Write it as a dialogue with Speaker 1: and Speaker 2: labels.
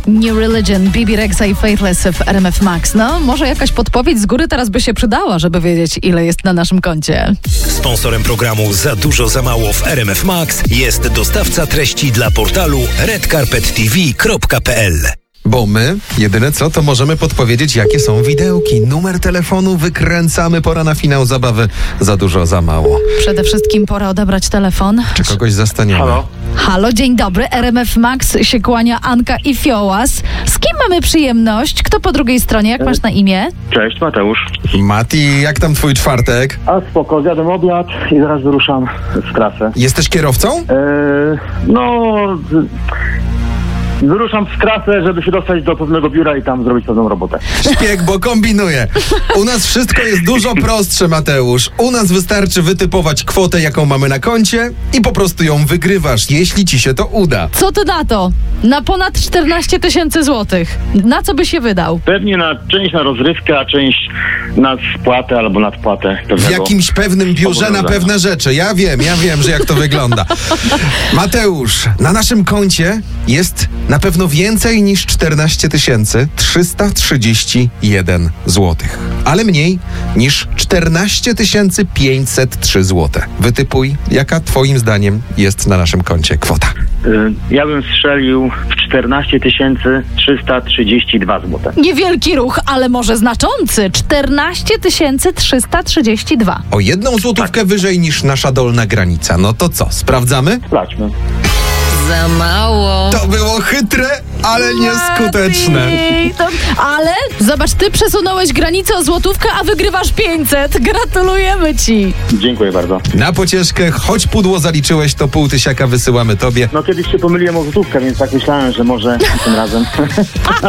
Speaker 1: New Religion, Bibi Rexha i Faithless w RMF Max. No, może jakaś podpowiedź z góry teraz by się przydała, żeby wiedzieć, ile jest na naszym koncie.
Speaker 2: Sponsorem programu Za dużo, za mało w RMF Max jest dostawca treści dla portalu redcarpettv.pl.
Speaker 3: Bo my, jedyne co, to możemy podpowiedzieć, jakie są widełki. Numer telefonu wykręcamy, pora na finał zabawy. Za dużo, za mało.
Speaker 1: Przede wszystkim pora odebrać telefon.
Speaker 3: Czy kogoś zastaniemy?
Speaker 4: Halo?
Speaker 1: Halo, dzień dobry. RMF Max się kłania Anka i Fiołas. Z kim mamy przyjemność? Kto po drugiej stronie? Jak masz na imię?
Speaker 4: Cześć, Mateusz.
Speaker 3: Mati, jak tam twój czwartek?
Speaker 4: A spoko, zjadłem obiad i zaraz wyruszam w trasę.
Speaker 3: Jesteś kierowcą?
Speaker 4: Wyruszam w trasę, żeby się dostać do pewnego biura i tam zrobić pewną robotę.
Speaker 3: Szpieg, bo kombinuje. U nas wszystko jest dużo prostsze, Mateusz. U nas wystarczy wytypować kwotę, jaką mamy na koncie i po prostu ją wygrywasz, jeśli ci się to uda.
Speaker 1: Co ty na to? Na ponad 14 000 złotych. Na co by się wydał?
Speaker 4: Pewnie część na rozrywkę, a część na spłatę albo nadpłatę.
Speaker 3: W jakimś pewnym biurze na pewne rzeczy. Ja wiem, że jak to wygląda. Mateusz, na naszym koncie jest na pewno więcej niż 14 331 złotych, ale mniej niż 14 503 zł. Wytypuj, jaka twoim zdaniem jest na naszym koncie kwota.
Speaker 4: Ja bym strzelił w 14 332 zł.
Speaker 1: Niewielki ruch, ale może znaczący. 14 332.
Speaker 3: O 1 złotówkę wyżej niż nasza dolna granica. No to co, sprawdzamy?
Speaker 4: Sprawdźmy.
Speaker 1: Za mało.
Speaker 3: To było chytre, ale nieskuteczne.
Speaker 1: Ale zobacz, ty przesunąłeś granicę o złotówkę, a wygrywasz 500. Gratulujemy ci.
Speaker 4: Dziękuję bardzo.
Speaker 3: Na pocieszkę, choć pudło zaliczyłeś, to 500 wysyłamy tobie.
Speaker 4: No kiedyś się pomyliłem o złotówkę, więc tak myślałem, że może tym razem.